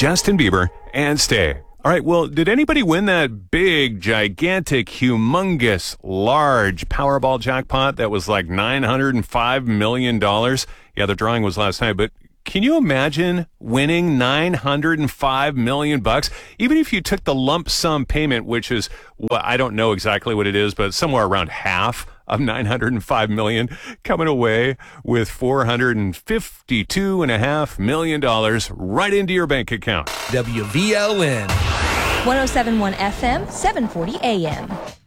Justin Bieber and Stay. All right, well, did anybody win that big, gigantic, humongous, large Powerball jackpot that was like $905 million? Yeah, the drawing was last night, but can you imagine winning $905 million bucks? Even if you took the lump sum payment, which is, well, I don't know exactly what it is, but somewhere around half of $905 million, coming away with $452.5 million right into your bank account. WVLN. 107.1 FM, 740 AM.